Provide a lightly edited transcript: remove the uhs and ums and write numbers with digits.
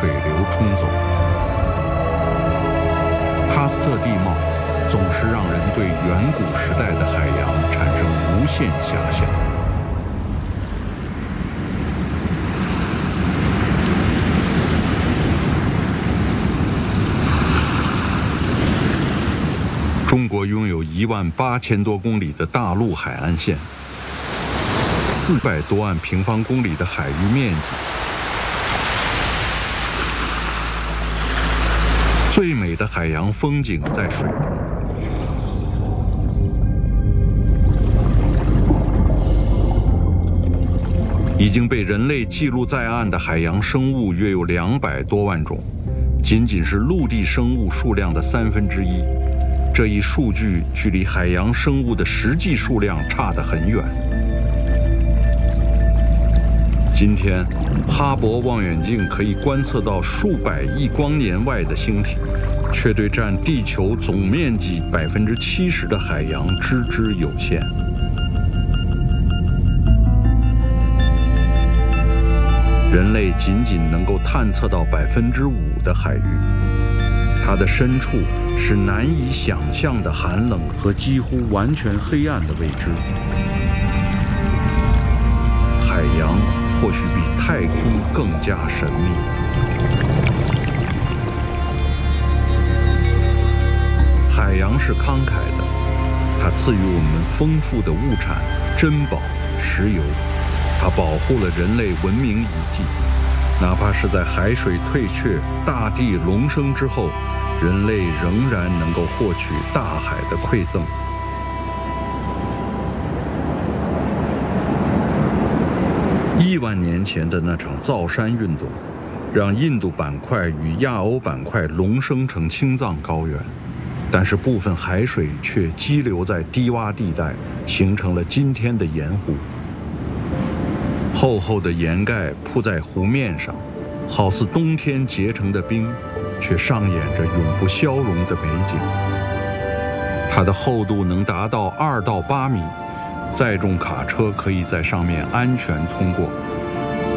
水流冲走。喀斯特地貌总是让人对远古时代的海洋产生无限遐想。中国拥有18000多公里的大陆海岸线，400多万平方公里的海域面积，最美的海洋风景在水中。已经被人类记录在案的海洋生物约有200多万种，仅仅是陆地生物数量的1/3。这一数据距离海洋生物的实际数量差得很远。今天，哈勃望远镜可以观测到数百亿光年外的星体，却对占地球总面积70%的海洋知之有限。人类仅仅能够探测到5%的海域，它的深处是难以想象的寒冷和几乎完全黑暗的未知。海洋或许比太空更加神秘。海洋是慷慨的，它赐予我们丰富的物产、珍宝、石油，它保护了人类文明遗迹。哪怕是在海水退却、大地隆升之后，人类仍然能够获取大海的馈赠。1万年前的那场造山运动，让印度板块与亚欧板块隆升成青藏高原，但是部分海水却激流在低洼地带，形成了今天的盐湖。厚厚的盐盖铺在湖面上，好似冬天结成的冰，却上演着永不消融的美景。它的厚度能达到2到8米，载重卡车可以在上面安全通过。